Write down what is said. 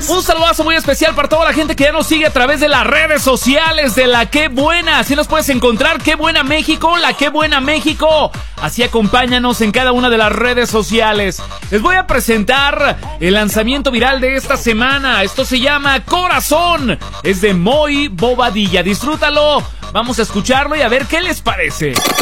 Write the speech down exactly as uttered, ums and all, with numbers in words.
Un saludazo muy especial para toda la gente que ya nos sigue a través de las redes sociales de La Qué Buena. Así nos puedes encontrar, Qué Buena México, La Qué Buena México. Así acompáñanos en cada una de las redes sociales. Les voy a presentar el lanzamiento viral de esta semana. Esto se llama Corazón. Es de Moy Bobadilla. Disfrútalo. Vamos a escucharlo y a ver qué les parece.